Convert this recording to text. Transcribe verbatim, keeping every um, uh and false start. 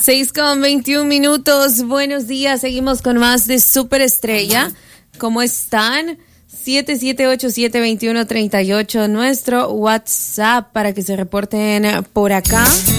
seis con veintiún minutos. Buenos días. Seguimos con más de Superestrella. ¿Cómo están? siete siete ocho, siete dos uno, tres ocho. Nuestro WhatsApp para que se reporten por acá.